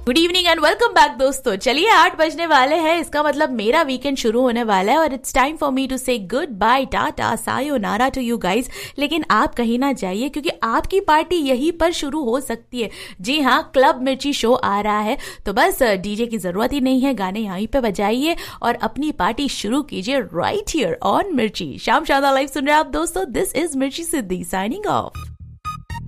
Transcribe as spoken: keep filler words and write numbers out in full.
Good evening and welcome back दोस्तों। चलिए आठ बजने वाले हैं, इसका मतलब मेरा वीकेंड शुरू होने वाला है और it's time for me to से good bye, Tata, sayonara to you guys. लेकिन आप कहीं ना जाइए क्योंकि आपकी पार्टी यहीं पर शुरू हो सकती है। जी हाँ, क्लब मिर्ची शो आ रहा है, तो बस डीजे की जरूरत ही नहीं है, गाने यहीं पे बजाइए और अपनी पार्टी शुरू कीजिए राइट हियर ऑन मिर्ची। शाम शादा लाइव सुन रहे हैं आप दोस्तों। दिस इज मिर्ची सिद्धि साइनिंग ऑफ।